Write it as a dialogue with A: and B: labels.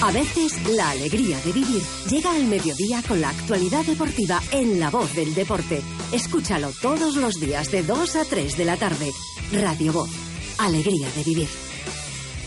A: A veces, la alegría de vivir llega al mediodía con la actualidad deportiva en La Voz del Deporte. Escúchalo todos los días de 2 a 3 de la tarde. Radio Voz. Alegría de vivir.